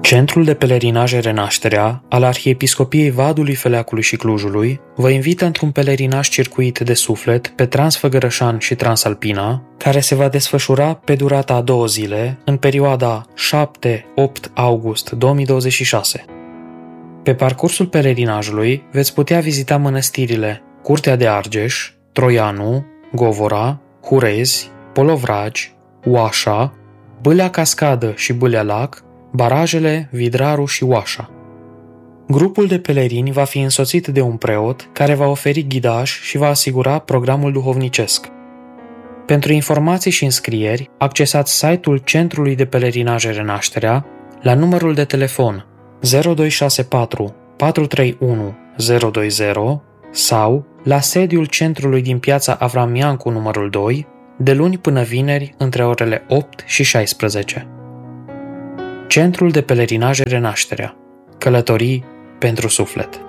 Centrul de Pelerinaje Renașterea al Arhiepiscopiei Vadului, Feleacului și Clujului vă invită într-un pelerinaj circuit de suflet pe Transfăgărășan și Transalpina, care se va desfășura pe durata a 2 zile, în perioada 7-8 august 2026. Pe parcursul pelerinajului veți putea vizita mănăstirile Curtea de Argeș, Troianu, Govora, Hurezi, Polovragi, Oașa, Bâlea Cascadă și Bâlea Lac, barajele Vidraru și Oașa. Grupul de pelerini va fi însoțit de un preot care va oferi ghidaj și va asigura programul duhovnicesc. Pentru informații și înscrieri, accesați site-ul Centrului de Pelerinaje Renașterea la numărul de telefon 0264 431 020 sau la sediul centrului din piața Avram Iancu numărul 2, de luni până vineri între orele 8 și 16. Centrul de Pelerinaje Renașterea. Călătorii pentru suflet.